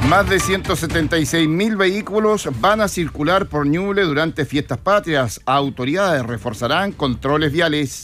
Más de 176.000 vehículos van a circular por Ñuble durante fiestas patrias. Autoridades reforzarán controles viales.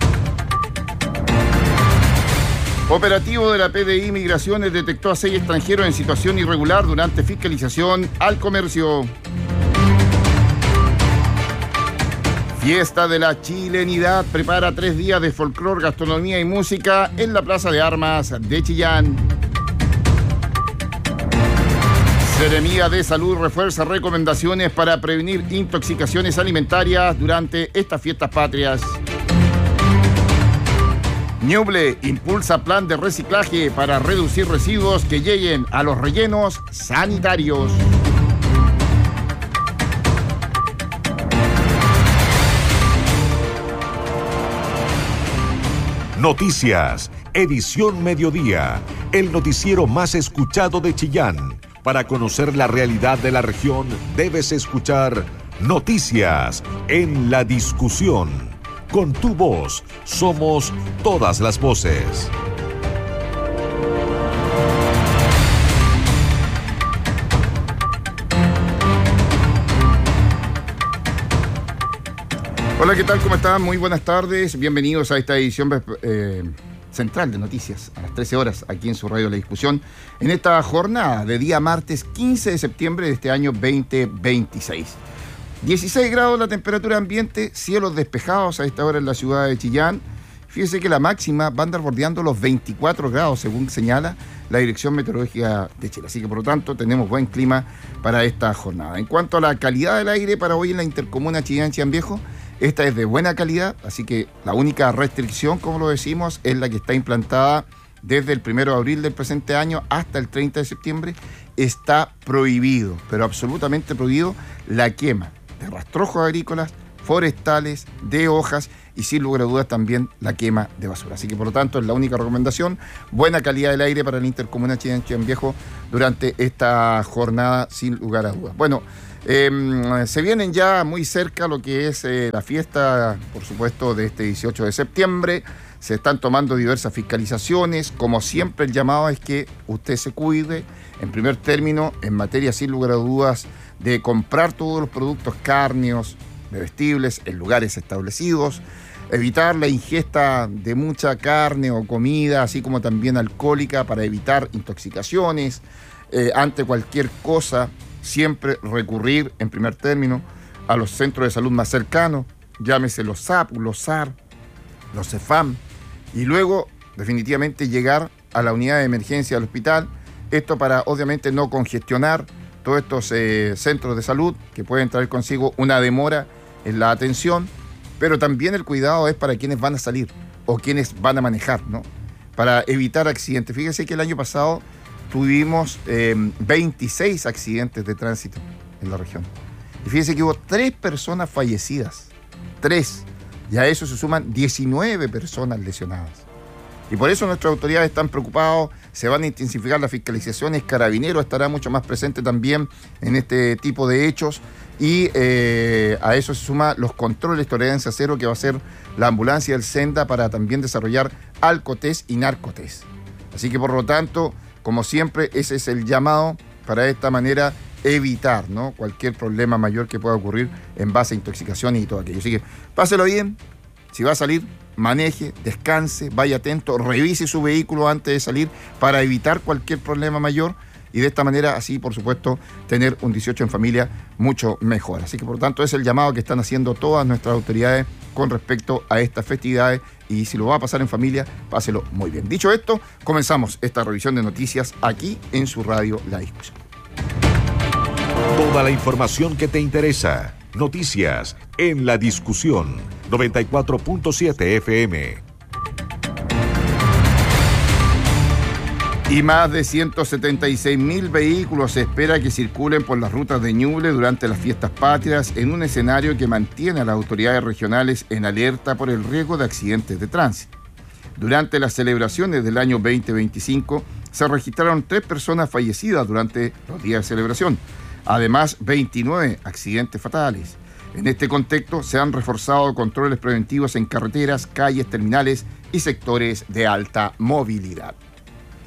Operativo de la PDI Migraciones detectó a 6 extranjeros en situación irregular durante fiscalización al comercio. Fiesta de la Chilenidad prepara 3 días de folclor, gastronomía y música en la Plaza de Armas de Chillán. Seremía de Salud refuerza recomendaciones para prevenir intoxicaciones alimentarias durante estas fiestas patrias. Ñuble impulsa plan de reciclaje para reducir residuos que lleguen a los rellenos sanitarios. Noticias, edición mediodía, el noticiero más escuchado de Chillán. Para conocer la realidad de la región, debes escuchar Noticias en la Discusión. Con tu voz, somos todas las voces. Hola, ¿qué tal? ¿Cómo están? Muy buenas tardes. Bienvenidos a esta edición central de noticias a las 13 horas aquí en su radio La Discusión, en esta jornada de día martes 15 de septiembre de este año 2026. 16 grados la temperatura ambiente, cielos despejados a esta hora en la ciudad de Chillán. Fíjese que la máxima va a andar bordeando los 24 grados, según señala la Dirección Meteorológica de Chile. Así que, por lo tanto, tenemos buen clima para esta jornada. En cuanto a la calidad del aire para hoy en la intercomuna Chillán Viejo, esta es de buena calidad, así que la única restricción, como lo decimos, es la que está implantada desde el 1 de abril del presente año hasta el 30 de septiembre. Está prohibido, pero absolutamente prohibido, la quema de rastrojos agrícolas, forestales, de hojas y sin lugar a dudas también la quema de basura. Así que por lo tanto es la única recomendación, buena calidad del aire para la intercomuna Chillán Viejo durante esta jornada sin lugar a dudas. Bueno, se vienen ya muy cerca lo que es la fiesta, por supuesto, de este 18 de septiembre. Se están tomando diversas fiscalizaciones. Como siempre, el llamado es que usted se cuide. En primer término, en materia, sin lugar a dudas, de comprar todos los productos cárneos, bebestibles, en lugares establecidos. Evitar la ingesta de mucha carne o comida, así como también alcohólica, para evitar intoxicaciones. Ante cualquier cosa, siempre recurrir, en primer término, a los centros de salud más cercanos, llámese los SAP, los SAR, los CEFAM, y luego, definitivamente, llegar a la unidad de emergencia del hospital. Esto para, obviamente, no congestionar todos estos centros de salud que pueden traer consigo una demora en la atención, pero también el cuidado es para quienes van a salir o quienes van a manejar, ¿no? Para evitar accidentes. Fíjese que el año pasado tuvimos 26 accidentes de tránsito en la región. Y fíjense que hubo 3 personas fallecidas. 3. Y a eso se suman 19 personas lesionadas. Y por eso nuestras autoridades están preocupados. Se van a intensificar las fiscalizaciones. Carabineros estará mucho más presente también en este tipo de hechos. Y a eso se suma los controles tolerancia cero que va a hacer la ambulancia del Senda para también desarrollar alcotest y narcotest. Así que por lo tanto, como siempre, ese es el llamado para de esta manera evitar, ¿no?, cualquier problema mayor que pueda ocurrir en base a intoxicaciones y todo aquello. Así que páselo bien, si va a salir, maneje, descanse, vaya atento, revise su vehículo antes de salir para evitar cualquier problema mayor y de esta manera, así, por supuesto, tener un 18 en familia mucho mejor. Así que, por lo tanto, es el llamado que están haciendo todas nuestras autoridades con respecto a estas festividades y si lo va a pasar en familia, páselo muy bien. Dicho esto, comenzamos esta revisión de noticias aquí en su radio La Discusión. Toda la información que te interesa. Noticias en La Discusión. 94.7 FM. Y más de 176.000 vehículos se espera que circulen por las rutas de Ñuble durante las fiestas patrias en un escenario que mantiene a las autoridades regionales en alerta por el riesgo de accidentes de tránsito. Durante las celebraciones del año 2025 se registraron 3 personas fallecidas durante los días de celebración, además 29 accidentes fatales. En este contexto se han reforzado controles preventivos en carreteras, calles, terminales y sectores de alta movilidad.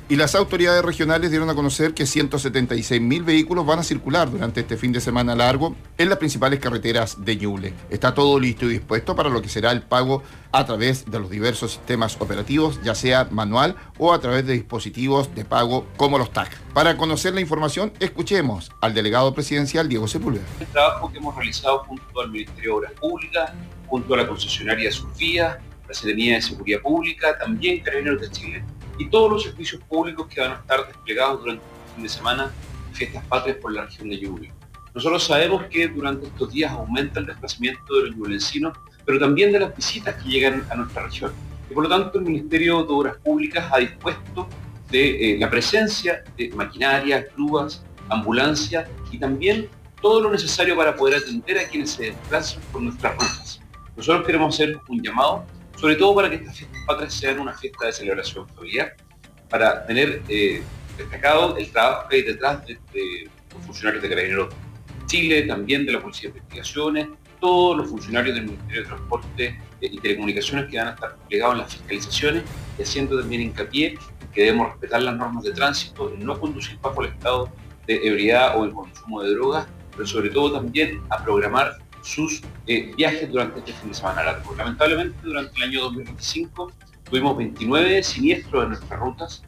Y las autoridades regionales dieron a conocer que 176.000 vehículos van a circular durante este fin de semana largo en las principales carreteras de Ñuble. Está todo listo y dispuesto para lo que será el pago a través de los diversos sistemas operativos, ya sea manual o a través de dispositivos de pago como los TAC. Para conocer la información, escuchemos al delegado presidencial Diego Sepúlveda. El trabajo que hemos realizado junto al Ministerio de Obras Públicas, junto a la concesionaria Sofía, la Seremía de Seguridad Pública, también Carabineros de Chile, y todos los servicios públicos que van a estar desplegados durante el fin de semana de fiestas patrias por la región de Ñuble. Nosotros sabemos que durante estos días aumenta el desplazamiento de los ñublensinos, pero también de las visitas que llegan a nuestra región. Y por lo tanto el Ministerio de Obras Públicas ha dispuesto de la presencia de maquinaria, grúas, ambulancias y también todo lo necesario para poder atender a quienes se desplazan por nuestras rutas. Nosotros queremos hacer un llamado, sobre todo para que estas fiestas patrias sean una fiesta de celebración familiar, para tener destacado el trabajo que hay detrás de los funcionarios de Carabineros Chile, también de la Policía de Investigaciones, todos los funcionarios del Ministerio de Transporte y Telecomunicaciones que van a estar desplegados en las fiscalizaciones y haciendo también hincapié que debemos respetar las normas de tránsito, en no conducir bajo el estado de ebriedad o el consumo de drogas, pero sobre todo también a programar sus viajes durante este fin de semana largo. Lamentablemente, durante el año 2025 tuvimos 29 siniestros en nuestras rutas,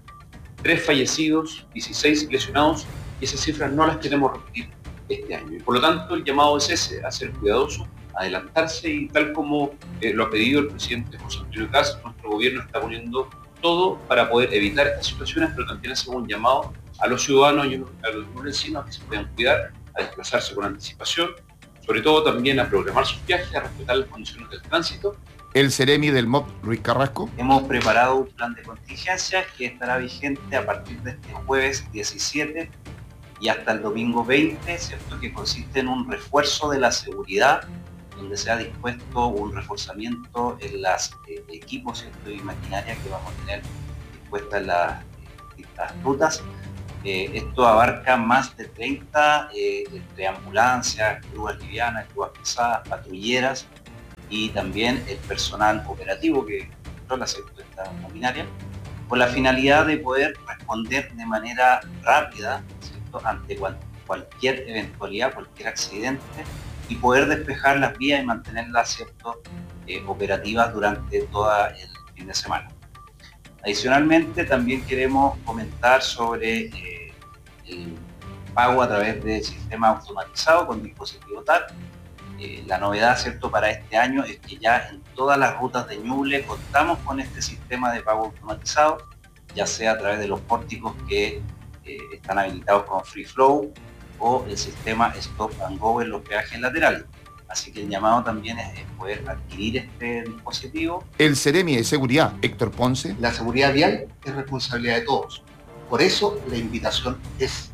3 fallecidos, 16 lesionados, y esas cifras no las queremos repetir este año. Y por lo tanto, el llamado es ese, a ser cuidadoso, adelantarse, y tal como lo ha pedido el presidente José Antonio Kast, nuestro gobierno está poniendo todo para poder evitar estas situaciones, pero también hacemos un llamado a los ciudadanos y a los ñublensinos a que se puedan cuidar, a desplazarse con anticipación, sobre todo también a programar sus viajes, a respetar las condiciones del tránsito. El Seremi del MOP, Luis Carrasco. Hemos preparado un plan de contingencia que estará vigente a partir de este jueves 17 y hasta el domingo 20, ¿cierto? Que consiste en un refuerzo de la seguridad, donde se ha dispuesto un reforzamiento en los equipos, ¿cierto? Y maquinaria que vamos a tener dispuestas en las distintas rutas. Esto abarca más de 30 entre ambulancias, grúas livianas, grúas pesadas, patrulleras y también el personal operativo que controla esta maquinaria, con la finalidad de poder responder de manera rápida, ¿cierto? Ante cualquier eventualidad, cualquier accidente, y poder despejar las vías y mantenerlas, ¿cierto? Operativas durante todo el fin de semana. Adicionalmente, también queremos comentar sobre el pago a través del sistema automatizado con dispositivo TAC. La novedad, ¿cierto?, para este año es que ya en todas las rutas de Ñuble contamos con este sistema de pago automatizado, ya sea a través de los pórticos que están habilitados con Free Flow o el sistema Stop and Go en los peajes laterales. Así que el llamado también es poder adquirir este dispositivo. El Seremi de Seguridad, Héctor Ponce. La seguridad vial es responsabilidad de todos. Por eso la invitación es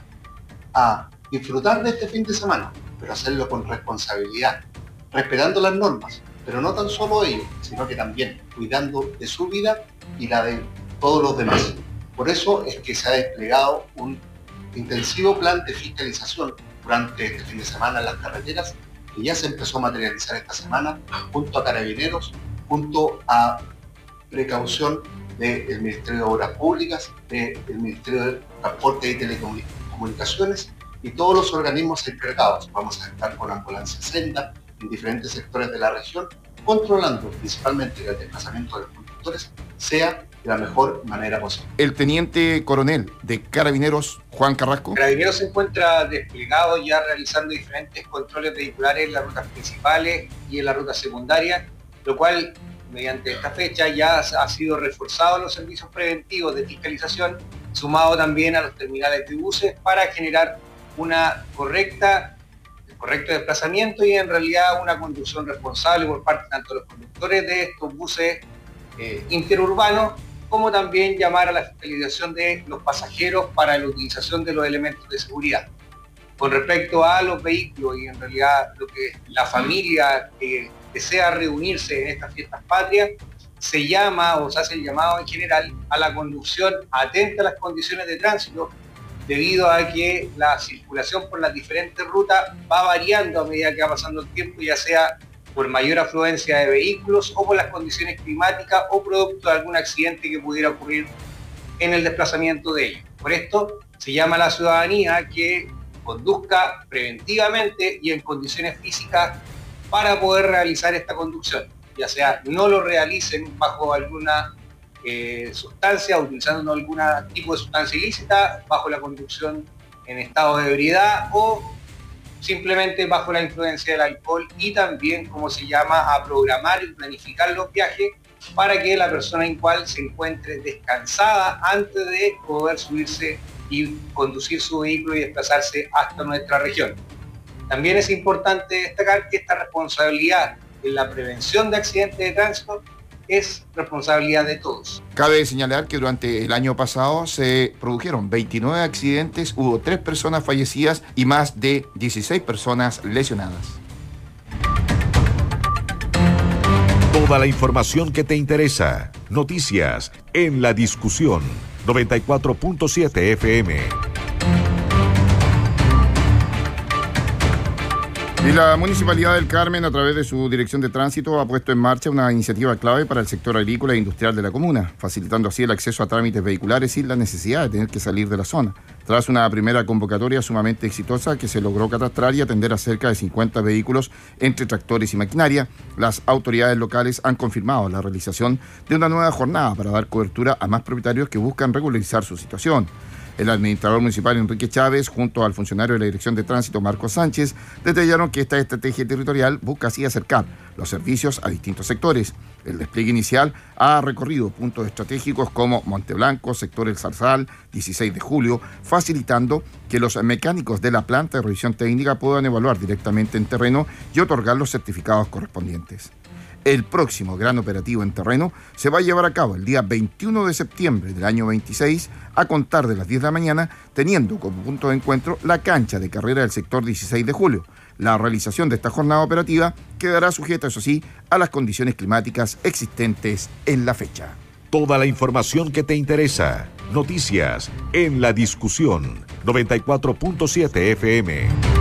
a disfrutar de este fin de semana, pero hacerlo con responsabilidad, respetando las normas, pero no tan solo ellos, sino que también cuidando de su vida y la de todos los demás. Por eso es que se ha desplegado un intensivo plan de fiscalización durante este fin de semana en las carreteras, que ya se empezó a materializar esta semana junto a Carabineros, junto a precaución del Ministerio de Obras Públicas, del Ministerio de Transporte y Telecomunicaciones y todos los organismos encargados. Vamos a estar con ambulancia senda en diferentes sectores de la región, controlando principalmente que el desplazamiento de los conductores sea de la mejor manera posible. El teniente coronel de Carabineros, Juan Carrasco. Carabineros se encuentra desplegado ya realizando diferentes controles vehiculares en las rutas principales y en la ruta secundaria, lo cual mediante esta fecha ya ha sido reforzado los servicios preventivos de fiscalización, sumado también a los terminales de buses para generar una correcto desplazamiento y en realidad una conducción responsable por parte tanto de los conductores de estos buses interurbanos, como también llamar a la fiscalización de los pasajeros para la utilización de los elementos de seguridad. Con respecto a los vehículos y en realidad lo que la familia que desea reunirse en estas fiestas patrias, se llama o se hace el llamado en general a la conducción atenta a las condiciones de tránsito, debido a que la circulación por las diferentes rutas va variando a medida que va pasando el tiempo, ya sea por mayor afluencia de vehículos o por las condiciones climáticas o producto de algún accidente que pudiera ocurrir en el desplazamiento de ellos. Por esto se llama a la ciudadanía que conduzca preventivamente y en condiciones físicas para poder realizar esta conducción, ya sea no lo realicen bajo alguna sustancia, utilizando algún tipo de sustancia ilícita, bajo la conducción en estado de ebriedad o simplemente bajo la influencia del alcohol, y también, como se llama, a programar y planificar los viajes para que la persona en cual se encuentre descansada antes de poder subirse y conducir su vehículo y desplazarse hasta nuestra región. También es importante destacar que esta responsabilidad en la prevención de accidentes de tránsito es responsabilidad de todos. Cabe señalar que durante el año pasado se produjeron 29 accidentes, hubo 3 personas fallecidas y más de 16 personas lesionadas. Toda la información que te interesa. Noticias en la discusión. 94.7 FM. Y la Municipalidad del Carmen, a través de su Dirección de Tránsito, ha puesto en marcha una iniciativa clave para el sector agrícola e industrial de la comuna, facilitando así el acceso a trámites vehiculares sin la necesidad de tener que salir de la zona. Tras una primera convocatoria sumamente exitosa que se logró catastrar y atender a cerca de 50 vehículos entre tractores y maquinaria, las autoridades locales han confirmado la realización de una nueva jornada para dar cobertura a más propietarios que buscan regularizar su situación. El administrador municipal Enrique Chávez, junto al funcionario de la Dirección de Tránsito Marcos Sánchez, detallaron que esta estrategia territorial busca así acercar los servicios a distintos sectores. El despliegue inicial ha recorrido puntos estratégicos como Monteblanco, sector El Zarzal, 16 de julio, facilitando que los mecánicos de la planta de revisión técnica puedan evaluar directamente en terreno y otorgar los certificados correspondientes. El próximo gran operativo en terreno se va a llevar a cabo el día 21 de septiembre del año 26 a contar de las 10 de la mañana, teniendo como punto de encuentro la cancha de carrera del sector 16 de julio. La realización de esta jornada operativa quedará sujeta, eso sí, a las condiciones climáticas existentes en la fecha. Toda la información que te interesa. Noticias en la discusión. 94.7 FM.